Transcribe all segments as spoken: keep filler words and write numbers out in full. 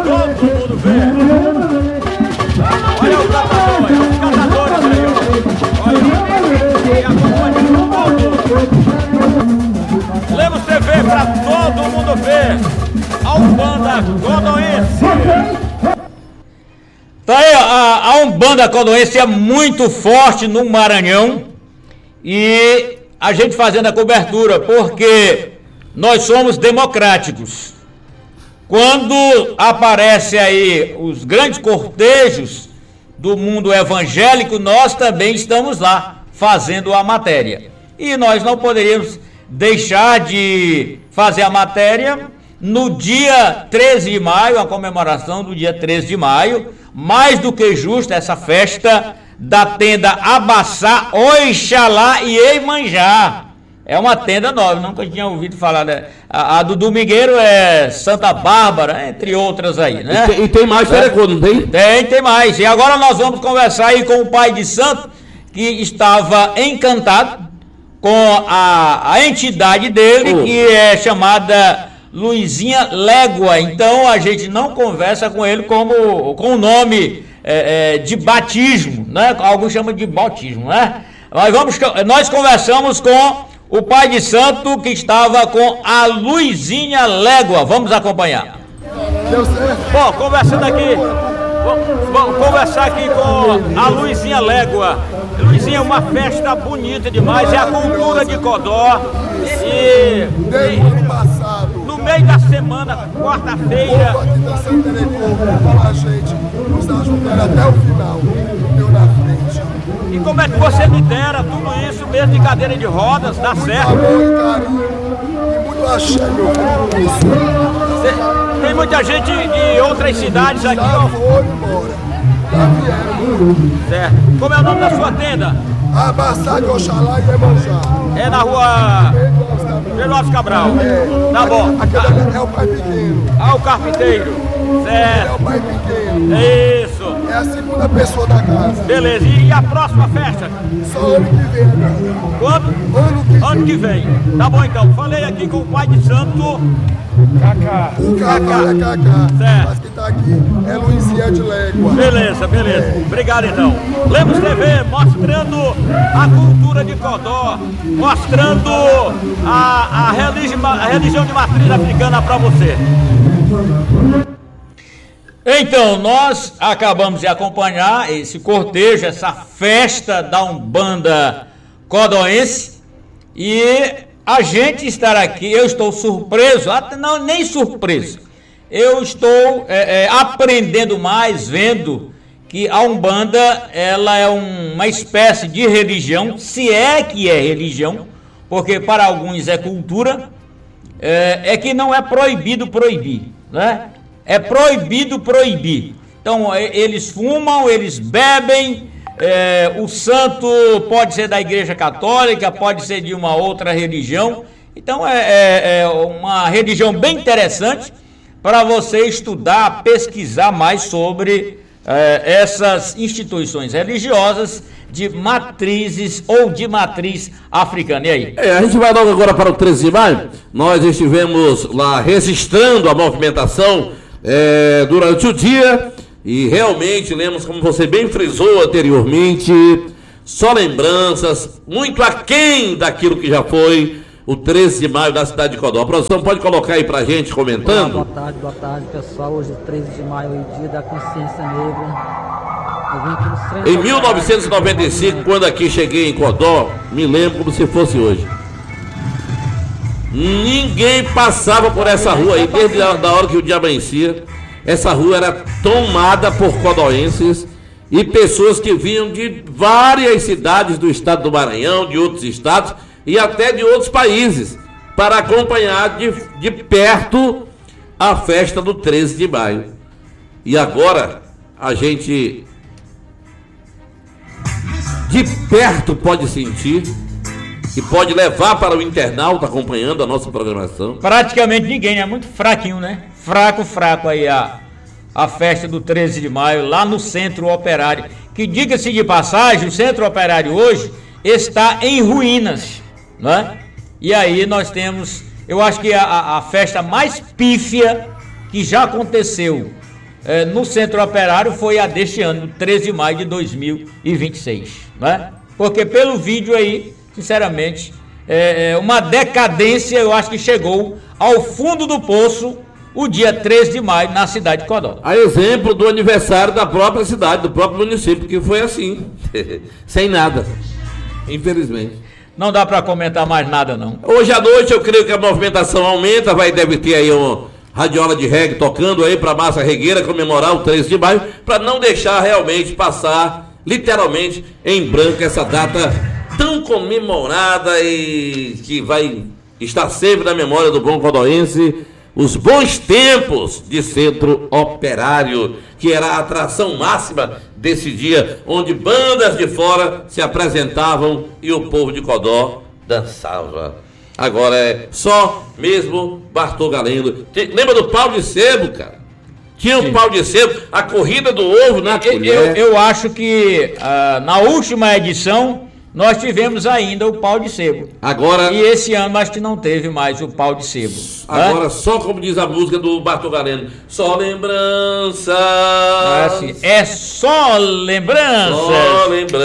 todo mundo vê. Olha o catador, olha os catadores aí, ó. Olha, e acompanha todo. Lemos T V pra todo mundo ver. A Umbanda Godoense. Tá aí, a, a Umbanda Godoense é muito forte no Maranhão e a gente fazendo a cobertura, porque nós somos democráticos. Quando aparece aí os grandes cortejos do mundo evangélico, nós também estamos lá fazendo a matéria. E nós não poderíamos deixar de fazer a matéria no dia treze de maio, a comemoração do dia treze de maio, mais do que justa essa festa da tenda Abaçá, Oixalá e Iemanjá. É uma tenda nova, nunca tinha ouvido falar, né? A, a do Domingueiro é Santa Bárbara, entre outras aí, né? E tem, e tem mais, é. Telecô, não tem? Tem, tem mais. E agora nós vamos conversar aí com o pai de santo, que estava encantado com a, a entidade dele, oh. que é chamada Luizinha Légua. Então a gente não conversa com ele como com o nome é, é, de batismo, né? Alguns chamam de bautismo, né? Mas vamos, nós conversamos com o pai de santo que estava com a Luizinha Légua. Vamos acompanhar. Bom, conversando aqui, vamos conversar aqui com a Luizinha Légua. Luizinha, é uma festa bonita demais, é a cultura de Codó. E, Desde o ano passado, no meio da semana, quarta-feira, o aqui da Santa Telecom com a gente, nos ajudando até o final, deu na frente. E como é que você lidera tudo isso mesmo de cadeira de rodas, dá Muito certo? amor e carinho, e muito axé, meu filho. Cê, tem muita gente de outras cidades aqui, Já ó. foi embora, já vieram. Certo. Como é o nome da sua tenda? Abaçá de Oxalá e Iemanjá. É na rua Pedro Alves Cabral. É. Tá bom. Aquele é o pai pequeno. Ah, o carpinteiro. É Certo. o pai pequeno. Isso. É a segunda pessoa da casa. Beleza. E a próxima festa? Só ano que vem agora. Quando? Ano que Ano que vem. Tá bom então. Falei aqui com o pai de santo. Cacá. O Cacá é Cacá. Certo. Mas quem tá aqui é Luizinha de Légua. Beleza, beleza. Obrigado então. Lemos T V mostrando a cultura de Codó, mostrando a, a, religi a religião de matriz africana para você. Então, nós acabamos de acompanhar esse cortejo, essa festa da Umbanda Godoense, e a gente estar aqui, eu estou surpreso, até não, nem surpreso, eu estou é, é, aprendendo mais, vendo que a Umbanda, ela é um, uma espécie de religião, se é que é religião, porque para alguns é cultura, é, é que não é proibido proibir, né? É proibido proibir. Então, eles fumam, eles bebem, é, o santo pode ser da Igreja Católica, pode ser de uma outra religião. Então, é, é, é uma religião bem interessante para você estudar, pesquisar mais sobre é, essas instituições religiosas de matrizes ou de matriz africana. E aí? É, a gente vai logo agora para o treze de maio. Nós estivemos lá registrando a movimentação É, durante o dia e realmente lemos, como você bem frisou anteriormente, só lembranças, muito aquém daquilo que já foi o treze de maio da cidade de Codó. A produção pode colocar aí pra gente comentando? Olá, boa tarde, boa tarde pessoal. Hoje treze de maio é dia da consciência negra. Em mil novecentos e noventa e cinco, quando aqui cheguei em Codó, me lembro como se fosse hoje. Ninguém passava por essa rua aí, desde a da hora que o dia amanhecia. Essa rua era tomada por codóenses e pessoas que vinham de várias cidades do estado do Maranhão, de outros estados e até de outros países, para acompanhar de, de perto a festa do treze de maio. E agora a gente de perto pode sentir e pode levar para o internauta acompanhando a nossa programação. Praticamente ninguém, né? Muito fraquinho, né? Fraco, fraco aí a, a festa do treze de maio lá no Centro Operário. Que, diga-se de passagem, o Centro Operário hoje está em ruínas, né? E aí nós temos, eu acho que a, a festa mais pífia que já aconteceu é, no Centro Operário foi a deste ano, treze de maio de dois mil e vinte e seis, né? Porque pelo vídeo aí, sinceramente, é, é uma decadência, eu acho que chegou ao fundo do poço o dia treze de maio na cidade de Codó. A exemplo do aniversário da própria cidade, do próprio município, que foi assim, sem nada, infelizmente. Não dá para comentar mais nada, não. Hoje à noite eu creio que a movimentação aumenta, vai deve ter aí uma radiola de reggae tocando aí para a massa regueira comemorar o treze de maio, para não deixar realmente passar, literalmente, em branco essa data tão comemorada e que vai estar sempre na memória do bom codoense, os bons tempos de Centro Operário, que era a atração máxima desse dia, onde bandas de fora se apresentavam e o povo de Codó dançava. Agora é só mesmo Bartô Galeno. Lembra do pau de sebo, cara? Tinha o pau de sebo, a corrida do ovo na colher. Eu, eu acho que uh, na última edição nós tivemos ainda o pau de sebo. Agora... E esse ano acho que não teve mais o pau de sebo. Agora, né? Só como diz a música do Bartô Galeno, só lembrança. É, assim, é só lembrança. Só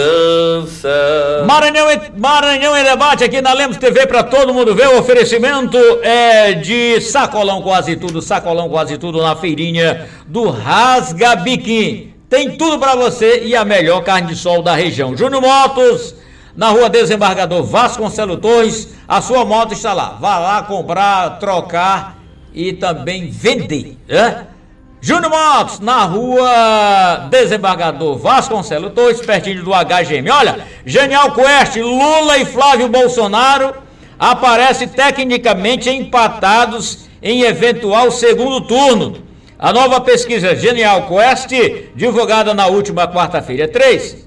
lembrança. Maranhão, Maranhão em debate aqui na Lemos T V para todo mundo ver. O oferecimento é de sacolão quase tudo, sacolão quase tudo na feirinha do Rasga Biquim. Tem tudo para você e a melhor carne de sol da região. Júnior Motos, na rua Desembargador Vasconcelos Torres, a sua moto está lá. Vá lá comprar, trocar e também vender, né? Júnior Motos, na rua Desembargador Vasconcelos Torres, pertinho do H G M. Olha, Genial Quest, Lula e Flávio Bolsonaro aparecem tecnicamente empatados em eventual segundo turno. A nova pesquisa Genial Quest, divulgada na última quarta-feira três,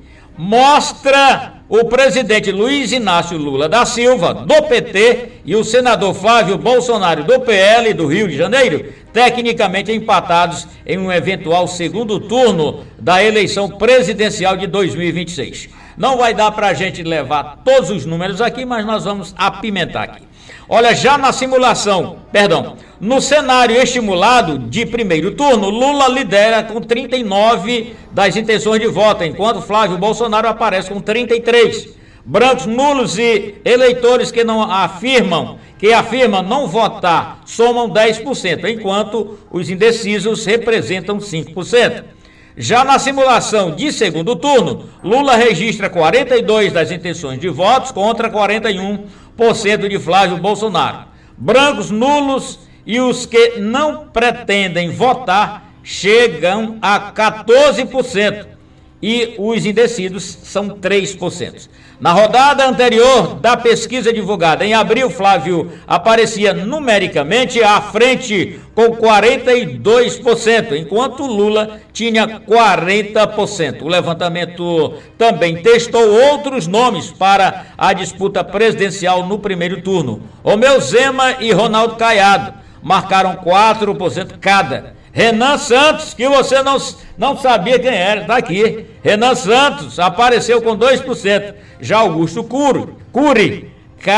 mostra o presidente Luiz Inácio Lula da Silva, do P T, e o senador Flávio Bolsonaro, do P L do Rio de Janeiro, tecnicamente empatados em um eventual segundo turno da eleição presidencial de dois mil e vinte e seis. Não vai dar para a gente levar todos os números aqui, mas nós vamos apimentar aqui. Olha, já na simulação, perdão, no cenário estimulado de primeiro turno, Lula lidera com trinta e nove das intenções de voto, enquanto Flávio Bolsonaro aparece com trinta e três. Brancos, nulos e eleitores que não afirmam, que afirmam não votar, somam dez por cento, enquanto os indecisos representam cinco por cento. Já na simulação de segundo turno, Lula registra quarenta e dois das intenções de votos contra quarenta e um por cento de Flávio Bolsonaro. Brancos, nulos e os que não pretendem votar chegam a quatorze por cento e os indecisos são três por cento. Na rodada anterior da pesquisa divulgada em abril, Flávio aparecia numericamente à frente com quarenta e dois por cento, enquanto Lula tinha quarenta por cento. O levantamento também testou outros nomes para a disputa presidencial no primeiro turno. Romeu Zema e Ronaldo Caiado marcaram quatro por cento cada. Renan Santos, que você não, não sabia quem era, está aqui. Renan Santos apareceu com dois por cento. Já Augusto Cury, Cury,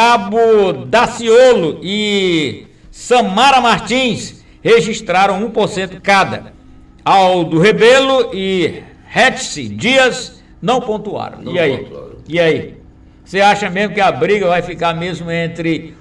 Cabo Daciolo e Samara Martins registraram um por cento cada. Aldo Rebelo e Hetzi Dias não pontuaram. Não e aí? Pontuaram. E aí? Você acha mesmo que a briga vai ficar mesmo entre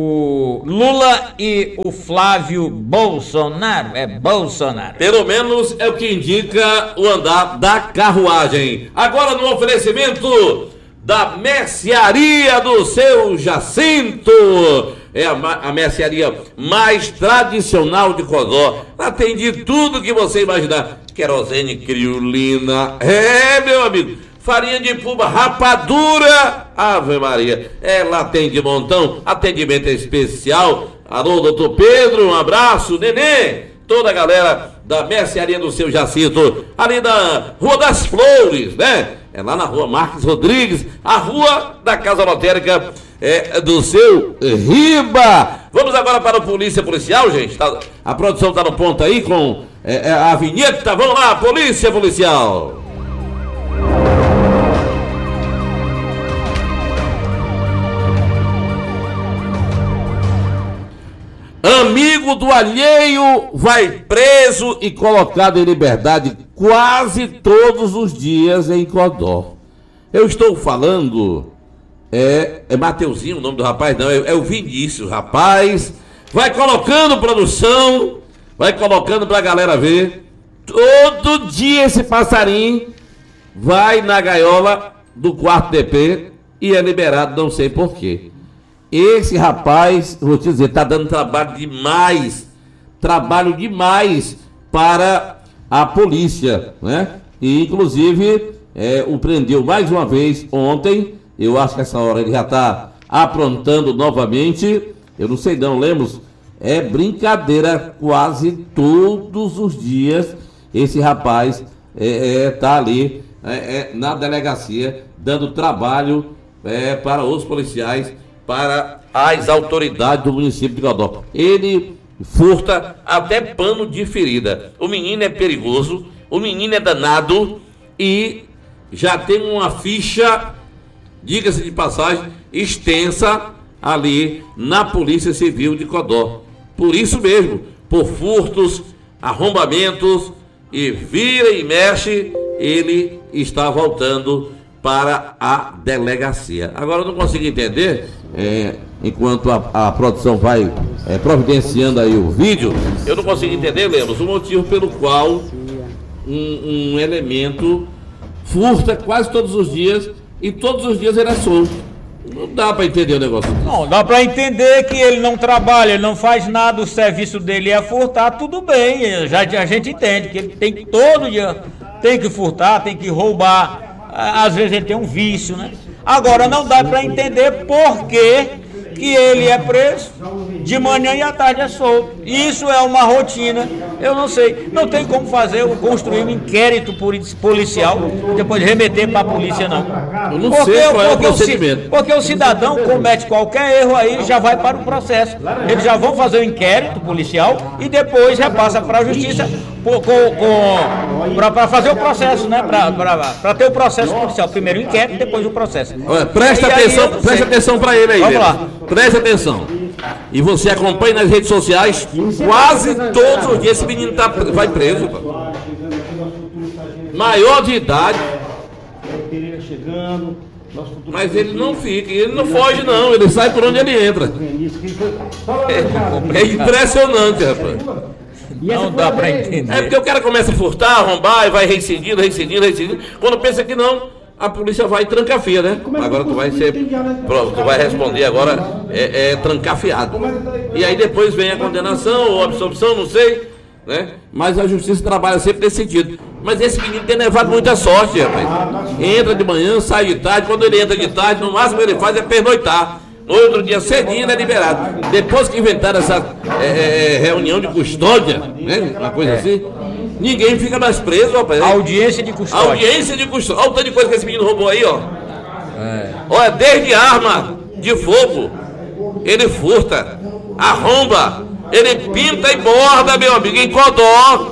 o Lula e o Flávio Bolsonaro? É Bolsonaro. Pelo menos é o que indica o andar da carruagem. Agora no oferecimento da mercearia do seu Jacinto. É a, a mercearia mais tradicional de Codó. Ela tem de tudo que você imaginar. Querosene, criolina. É, meu amigo. Farinha de puba, rapadura, Ave Maria, ela atende montão, atendimento especial. Alô, doutor Pedro, um abraço, Nenê, toda a galera da mercearia do seu Jacinto, ali da Rua das Flores, né? É lá na Rua Marques Rodrigues, a Rua da Casa Lotérica é, do seu Riba. Vamos agora para o Polícia Policial, gente. Tá, a produção está no ponto aí com é, a vinheta. Vamos lá, Polícia Policial. Amigo amigo do alheio vai preso e colocado em liberdade quase todos os dias em Codó. Eu estou falando, é, é Mateuzinho o nome do rapaz, não, é, é o Vinícius, rapaz. Vai colocando produção, vai colocando pra galera ver. Todo dia esse passarinho vai na gaiola do quarto D P e é liberado, não sei porquê. Esse rapaz, vou te dizer, está dando trabalho demais, trabalho demais para a polícia, né? E inclusive é, o prendeu mais uma vez ontem. Eu acho que essa hora ele já está aprontando novamente. Eu não sei não, Lemos, é brincadeira, quase todos os dias esse rapaz é, é, tá ali é, é, na delegacia dando trabalho é, para os policiais, para as autoridades do município de Codó. Ele furta até pano de ferida. O menino é perigoso, o menino é danado e já tem uma ficha, diga-se de passagem, extensa ali na Polícia Civil de Codó. Por isso mesmo, por furtos, arrombamentos e vira e mexe, ele está voltando para a delegacia. Agora eu não consigo entender, é, enquanto a, a produção vai é, providenciando aí o vídeo, eu não consigo entender, Lemos, o motivo pelo qual um, um elemento furta quase todos os dias e todos os dias ele é solto. Não dá para entender o negócio. Não, dá para entender que ele não trabalha, ele não faz nada, o serviço dele é furtar, tudo bem, já a gente entende que ele tem que todo dia, tem que furtar, tem que roubar. Às vezes ele tem um vício, né? Agora não dá para entender por que, que ele é preso de manhã e à tarde é solto. Isso é uma rotina, eu não sei. Não tem como fazer, construir um inquérito policial e depois remeter para a polícia, não. Eu não porque, sei qual é o porque procedimento. O, porque o cidadão comete qualquer erro aí, já vai para o processo. Eles já vão fazer o inquérito policial e depois repassa para a justiça para fazer o processo, né? Para ter o processo policial. Primeiro o inquérito, depois o processo. Olha, presta atenção, presta atenção para ele aí. Vamos mesmo. lá. Presta atenção. E você acompanha nas redes sociais, quase todos os dias esse menino tá, vai preso. Pô. Maior de idade. Mas ele não fica, ele não foge não, ele sai por onde ele entra. É, é impressionante, rapaz. Não dá pra entender. É porque o cara começa a furtar, arrombar e vai reincidindo, reincidindo, reincidindo. Quando pensa que não, a polícia vai trancafiar, né? Agora tu vai ser. Pronto, tu vai responder agora é, é trancafiado. E aí depois vem a condenação ou absorção, não sei, né? Mas a justiça trabalha sempre nesse sentido. Mas esse menino tem levado muita sorte, rapaz. Entra de manhã, sai de tarde. Quando ele entra de tarde, no máximo que ele faz é pernoitar. No outro dia cedinho ele é liberado. Depois que inventaram essa é, reunião de custódia, né? Uma coisa é. assim, ninguém fica mais preso, rapaz. Audiência de custódia. Audiência de custódia. Olha o tanto de coisa que esse menino roubou aí, ó. É. Olha, desde arma de fogo, ele furta, arromba, ele pinta e borda, meu amigo, em Codó.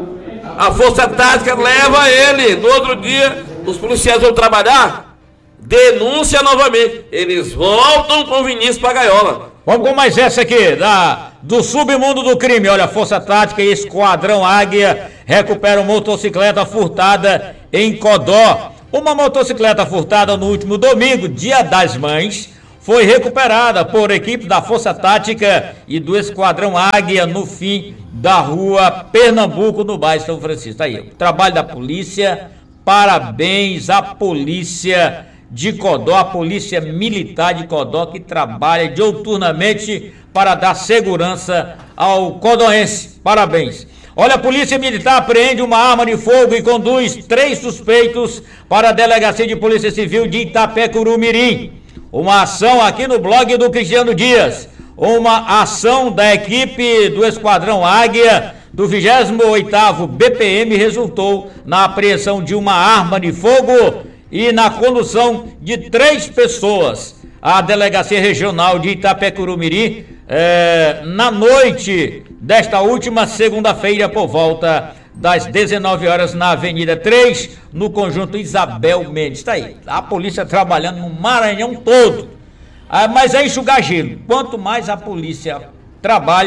A força tática leva ele. No outro dia, os policiais vão trabalhar. Denúncia novamente. Eles voltam com o Vinícius pra gaiola. Vamos com mais essa aqui, da, do submundo do crime. Olha, Força Tática e Esquadrão Águia recuperam motocicleta furtada em Codó. Uma motocicleta furtada no último domingo, Dia das Mães, foi recuperada por equipe da Força Tática e do Esquadrão Águia no fim da rua Pernambuco, no bairro São Francisco. Aí, o trabalho da polícia, parabéns à polícia de Codó, a polícia militar de Codó, que trabalha diuturnamente para dar segurança ao codoense. Parabéns. Olha, a polícia militar apreende uma arma de fogo e conduz três suspeitos para a Delegacia de Polícia Civil de Itapecuru-Mirim. Uma ação aqui no blog do Cristiano Dias. Uma ação da equipe do Esquadrão Águia do vigésimo oitavo B P M resultou na apreensão de uma arma de fogo e na condução de três pessoas à Delegacia Regional de Itapecuru-Mirim é, na noite desta última segunda-feira por volta das dezenove horas na Avenida três, no conjunto Isabel Mendes. Está aí, a polícia trabalhando no Maranhão todo. Ah, mas é enxugar gelo. Quanto mais a polícia trabalha,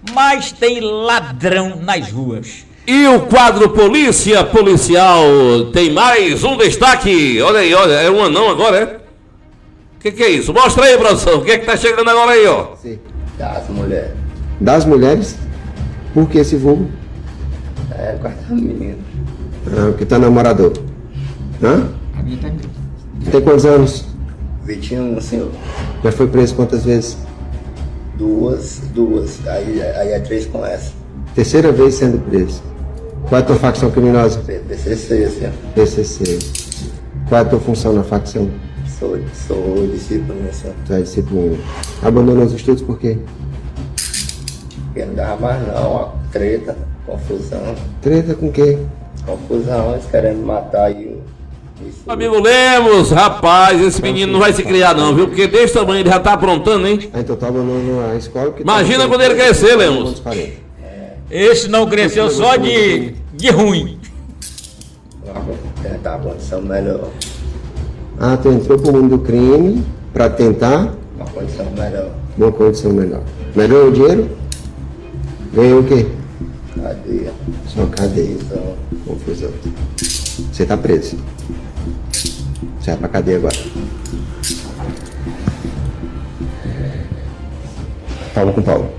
mais tem ladrão nas ruas. E o quadro Polícia Policial tem mais um destaque. Olha aí, olha, é um anão agora, é? O que, que é isso? Mostra aí, produção. O que é que tá chegando agora aí, ó? Sim. Das mulheres. Das mulheres? Por que esse vulgo? É, quarta menina. Ah, porque tá namorador. Hã? Tem quantos anos? vinte e um, senhor. Já foi preso quantas vezes? Duas, duas. Aí, aí é três com essa. Terceira vez sendo preso. Qual é a tua facção criminosa? P C C, senhor. P C C. Qual é a tua função na facção? Sou, sou discípulo, né, senhor? Tu é discípulo. Abandonou os estudos por quê? Porque não dava mais não, ó, treta, confusão. Treta com quem? Confusão, eles querendo matar aí o... Amigo Lemos, rapaz, esse menino não vai se criar não, viu? Porque desse tamanho ele já tá aprontando, hein? Ah, então tá abandonando a escola. Imagina quando ele crescer, Lemos. Esse não cresceu só de, de ruim. Tentar uma condição melhor. Ah, tu entrou pro mundo do crime pra tentar Uma condição melhor. uma condição melhor. Melhorou o dinheiro? Ganhou o quê? Cadeia. Só cadeia. Confusão. Confusão. Você tá preso. Você vai pra cadeia agora. Paulo com Paulo.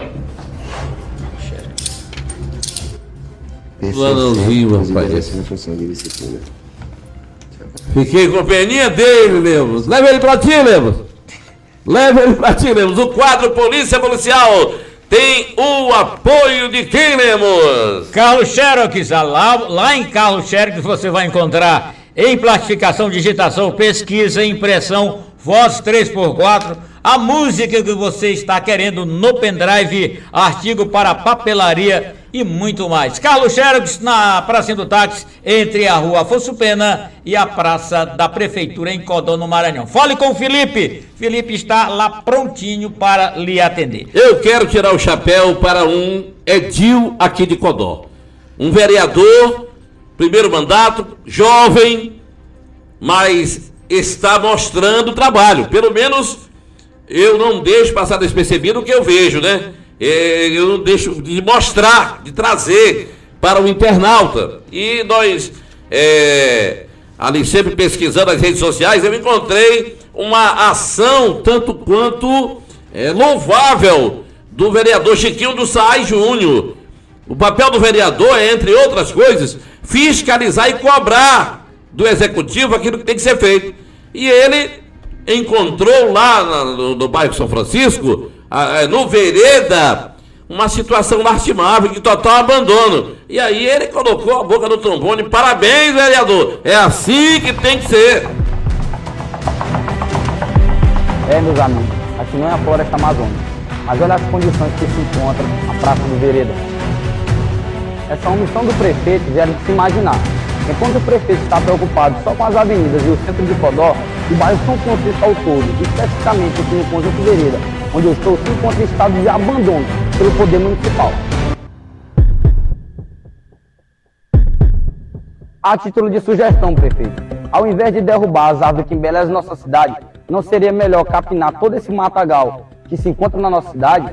Lanãozinho, rapaz. Essa é a função de disciplina. Fiquei com peninha dele, Lemos. Leva ele pra ti, Lemos. Leva ele pra ti, Lemos. O quadro Polícia Policial tem o apoio de quem, Lemos? Carlos Xerox, lá, lá em Carlos Xerox você vai encontrar em plastificação, digitação, pesquisa, impressão, voz três por quatro, a música que você está querendo no pendrive, artigo para papelaria e muito mais. Carlos Xerox, na Praça do Táxi, entre a Rua Afonso Pena e a Praça da Prefeitura em Codó, no Maranhão. Fale com o Felipe. Felipe está lá prontinho para lhe atender. Eu quero tirar o chapéu para um Edil aqui de Codó. Um vereador, primeiro mandato, jovem, mas está mostrando trabalho. Pelo menos eu não deixo passar despercebido o que eu vejo, né? Eu não deixo de mostrar, de trazer para o internauta. E nós, é, ali sempre pesquisando as redes sociais, eu encontrei uma ação tanto quanto é, louvável do vereador Chiquinho do Saai Júnior. O papel do vereador é, entre outras coisas, fiscalizar e cobrar do executivo aquilo que tem que ser feito. E ele encontrou lá no, no bairro São Francisco, no Vereda, uma situação lastimável de total abandono. E aí ele colocou a boca no trombone. Parabéns, vereador. É assim que tem que ser. É, meus amigos, aqui não é a floresta amazônica, mas olha as condições que se encontra a Praça do Vereda. Essa omissão do prefeito gera de se imaginar. Enquanto o prefeito está preocupado só com as avenidas e o centro de Codó, o bairro São Francisco ao todo, especificamente aqui no Conjunto Vereda, onde eu estou, se encontra em estado de abandono pelo poder municipal. A título de sugestão, prefeito, ao invés de derrubar as árvores que embelezam nossa cidade, não seria melhor capinar todo esse matagal que se encontra na nossa cidade?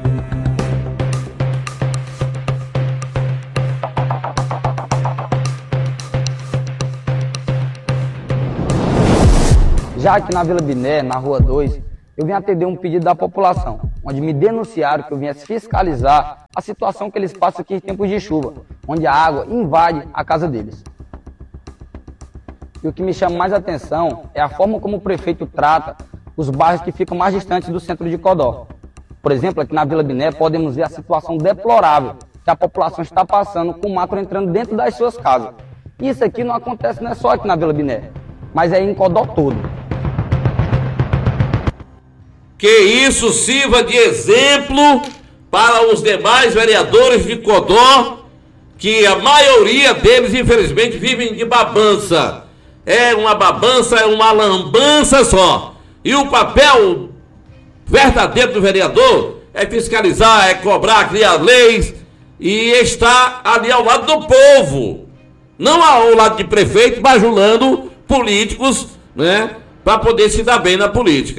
Já aqui na Vila Biné, na Rua dois, eu vim atender um pedido da população, onde me denunciaram que eu viesse fiscalizar a situação que eles passam aqui em tempos de chuva, onde a água invade a casa deles. E o que me chama mais atenção é a forma como o prefeito trata os bairros que ficam mais distantes do centro de Codó. Por exemplo, aqui na Vila Biné podemos ver a situação deplorável que a população está passando com o mato entrando dentro das suas casas. Isso aqui não acontece não é só aqui na Vila Biné, mas é em Codó todo. Que isso sirva de exemplo para os demais vereadores de Codó, que a maioria deles, infelizmente, vivem de babança. É uma babança, é uma lambança só. E o papel verdadeiro do vereador é fiscalizar, é cobrar, criar leis e estar ali ao lado do povo. Não ao lado de prefeito, bajulando políticos, né, para poder se dar bem na política.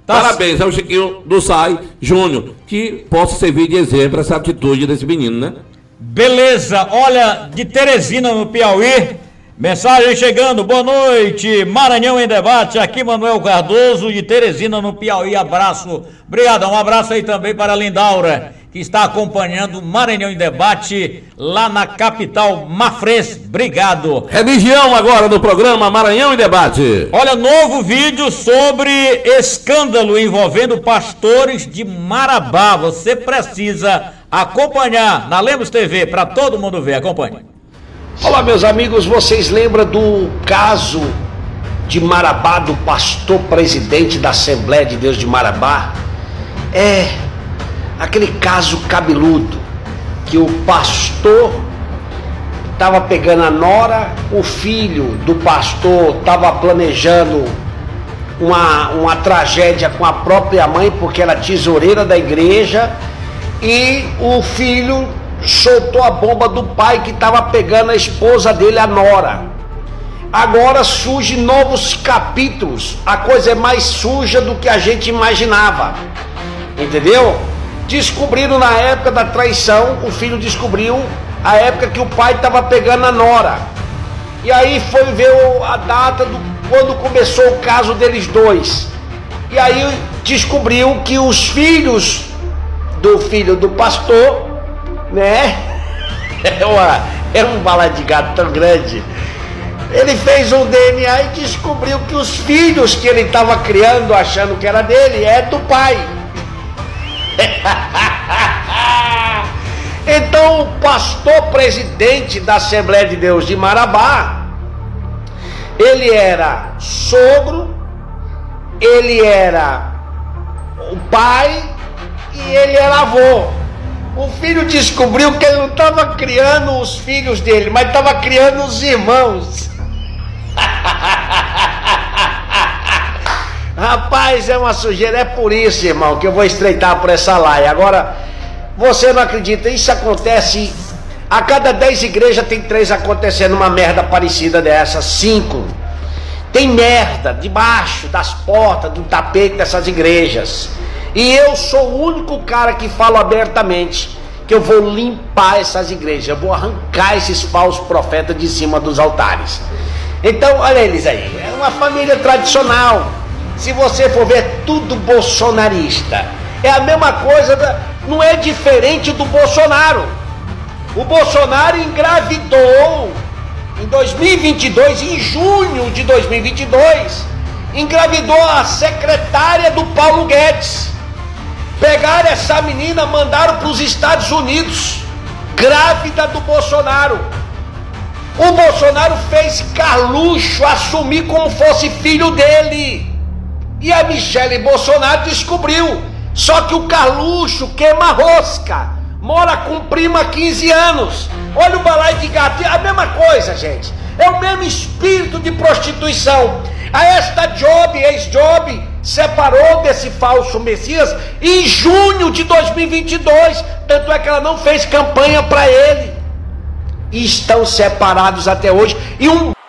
Tá. Parabéns ao Chiquinho do S A I Júnior, que possa servir de exemplo essa atitude desse menino, né? Beleza, olha, de Teresina no Piauí, mensagem chegando, boa noite, Maranhão em debate, aqui Manuel Cardoso de Teresina no Piauí, abraço, obrigado, um abraço aí também para a Lindaura, que está acompanhando o Maranhão em debate lá na capital mafrense, obrigado. Religião agora no programa Maranhão em debate. Olha, novo vídeo sobre escândalo envolvendo pastores de Marabá, você precisa acompanhar na Lemos T V para todo mundo ver, acompanhe. Olá meus amigos, vocês lembram do caso de Marabá, do pastor presidente da Assembleia de Deus de Marabá? É aquele caso cabeludo, que o pastor estava pegando a nora, o filho do pastor estava planejando uma, uma tragédia com a própria mãe, porque era tesoureira da igreja, e o filho soltou a bomba do pai que estava pegando a esposa dele, a nora. Agora surgem novos capítulos, a coisa é mais suja do que a gente imaginava, entendeu? Descobriram na época da traição, o filho descobriu a época que o pai estava pegando a nora. E aí foi ver a data do, quando começou o caso deles dois. E aí descobriu que os filhos do filho do pastor, né? É, uma, é um bala de gato tão grande. Ele fez um D N A e descobriu que os filhos que ele estava criando, achando que era dele, é do pai. Então o pastor presidente da Assembleia de Deus de Marabá, ele era sogro, ele era o pai e ele era avô. O filho descobriu que ele não estava criando os filhos dele, mas estava criando os irmãos. Rapaz, é uma sujeira, é por isso, irmão, que eu vou estreitar por essa laia. Agora, você não acredita, isso acontece, a cada dez igrejas tem três acontecendo uma merda parecida dessa, cinco. Tem merda debaixo das portas, do tapete dessas igrejas. E eu sou o único cara que falo abertamente que eu vou limpar essas igrejas, eu vou arrancar esses falsos profetas de cima dos altares. Então, olha eles aí, é uma família tradicional. Se você for ver, tudo bolsonarista. É a mesma coisa, da, não é diferente do Bolsonaro. O Bolsonaro engravidou em dois mil e vinte e dois, em junho de dois mil e vinte e dois, engravidou a secretária do Paulo Guedes. Pegaram essa menina, mandaram para os Estados Unidos, grávida do Bolsonaro. O Bolsonaro fez Carluxo assumir como fosse filho dele. E a Michele Bolsonaro descobriu. Só que o Carluxo queima rosca, mora com prima há quinze anos. Olha o balaio de gato, é a mesma coisa, gente. É o mesmo espírito de prostituição. A esta Job, ex-Job, separou desse falso Messias em junho de dois mil e vinte e dois. Tanto é que ela não fez campanha para ele. E estão separados até hoje. E um